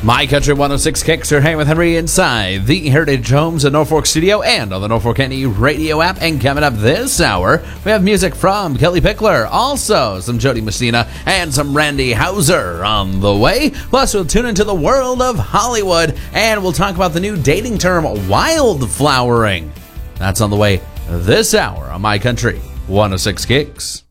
My Country 106 Kicks are hanging with Henry inside the Heritage Homes in Norfolk studio and on the Norfolk NE radio app. And coming up this hour, we have music from Kellie Pickler, also some Jody Messina, and some Randy Houser on the way. Plus, we'll tune into the world of Hollywood, and we'll talk about the new dating term, wildflowering. That's on the way this hour on My Country 106 Kicks.